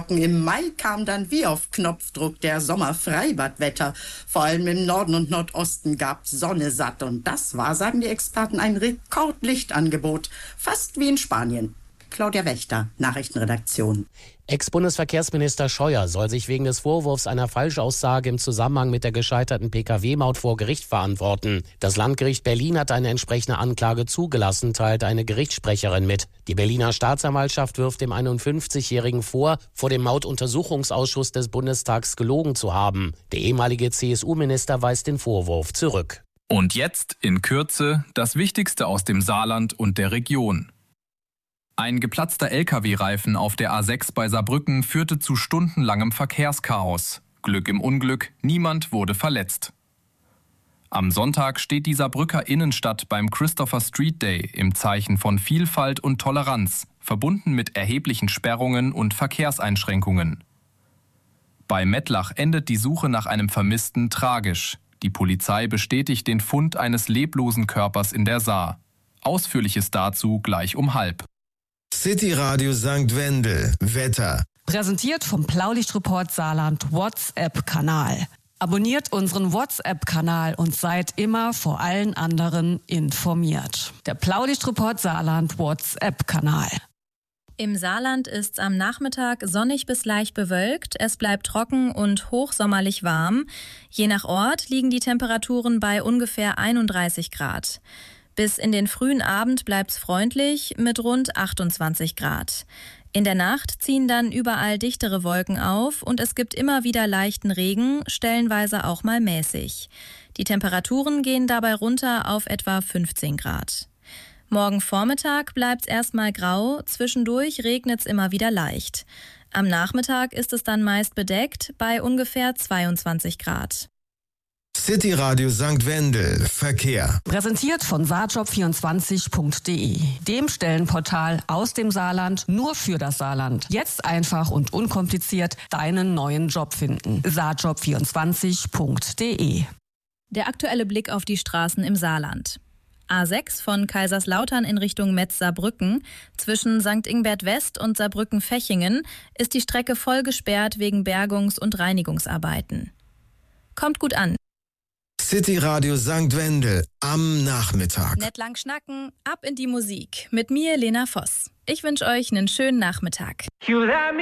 trocken. Im Mai kam dann wie auf Knopfdruck der Sommerfreibadwetter. Vor allem im Norden und Nordosten gab's Sonne satt. Und das war, sagen die Experten, ein Rekordlichtangebot. Fast wie in Spanien. Claudia Wächter, Nachrichtenredaktion. Ex-Bundesverkehrsminister Scheuer soll sich wegen des Vorwurfs einer Falschaussage im Zusammenhang mit der gescheiterten Pkw-Maut vor Gericht verantworten. Das Landgericht Berlin hat eine entsprechende Anklage zugelassen, teilt eine Gerichtssprecherin mit. Die Berliner Staatsanwaltschaft wirft dem 51-Jährigen vor dem Mautuntersuchungsausschuss des Bundestags gelogen zu haben. Der ehemalige CSU-Minister weist den Vorwurf zurück. Und jetzt in Kürze das Wichtigste aus dem Saarland und der Region. Ein geplatzter Lkw-Reifen auf der A6 bei Saarbrücken führte zu stundenlangem Verkehrschaos. Glück im Unglück, niemand wurde verletzt. Am Sonntag steht die Saarbrücker Innenstadt beim Christopher Street Day im Zeichen von Vielfalt und Toleranz, verbunden mit erheblichen Sperrungen und Verkehrseinschränkungen. Bei Mettlach endet die Suche nach einem Vermissten tragisch. Die Polizei bestätigt den Fund eines leblosen Körpers in der Saar. Ausführliches dazu gleich um 12:30. City Radio St. Wendel, Wetter. Präsentiert vom Blaulichtreport Saarland WhatsApp-Kanal. Abonniert unseren WhatsApp-Kanal und seid immer vor allen anderen informiert. Der Blaulichtreport Saarland WhatsApp-Kanal. Im Saarland ist's am Nachmittag sonnig bis leicht bewölkt. Es bleibt trocken und hochsommerlich warm. Je nach Ort liegen die Temperaturen bei ungefähr 31 Grad. Bis in den frühen Abend bleibt's freundlich mit rund 28 Grad. In der Nacht ziehen dann überall dichtere Wolken auf und es gibt immer wieder leichten Regen, stellenweise auch mal mäßig. Die Temperaturen gehen dabei runter auf etwa 15 Grad. Morgen Vormittag bleibt's erstmal grau, zwischendurch regnet's immer wieder leicht. Am Nachmittag ist es dann meist bedeckt bei ungefähr 22 Grad. City Radio St. Wendel, Verkehr. Präsentiert von saarjob24.de, dem Stellenportal aus dem Saarland, nur für das Saarland. Jetzt einfach und unkompliziert deinen neuen Job finden. saarjob24.de. Der aktuelle Blick auf die Straßen im Saarland. A6 von Kaiserslautern in Richtung Metz-Saarbrücken. Zwischen St. Ingbert West und Saarbrücken-Fechingen ist die Strecke voll gesperrt wegen Bergungs- und Reinigungsarbeiten. Kommt gut an. City Radio St. Wendel am Nachmittag. Nett lang schnacken, ab in die Musik. Mit mir, Lena Voss. Ich wünsche euch einen schönen Nachmittag.